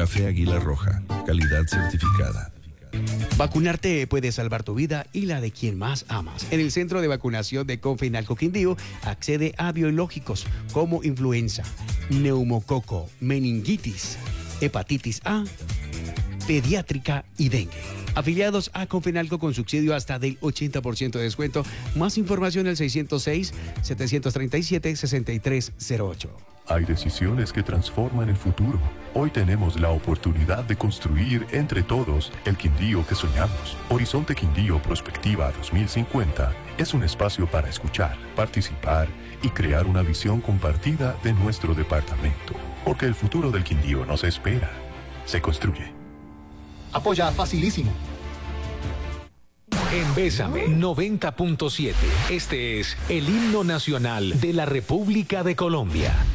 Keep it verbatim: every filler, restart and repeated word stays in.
Café Águila Roja, calidad certificada. Vacunarte puede salvar tu vida y la de quien más amas. En el centro de vacunación de Confenalco Quindío accede a biológicos como influenza, neumococo, meningitis, hepatitis A, pediátrica y dengue. Afiliados a Confenalco con subsidio hasta del ochenta por ciento de descuento. Más información al seiscientos seis, setecientos treinta y siete, sesenta y tres cero ocho. Hay decisiones que transforman el futuro. Hoy tenemos la oportunidad de construir entre todos el Quindío que soñamos. Horizonte Quindío Prospectiva dos mil cincuenta es un espacio para escuchar, participar y crear una visión compartida de nuestro departamento. Porque el futuro del Quindío no se espera, se construye. Apoya facilísimo. En Bésame noventa punto siete, este es el himno nacional de la República de Colombia.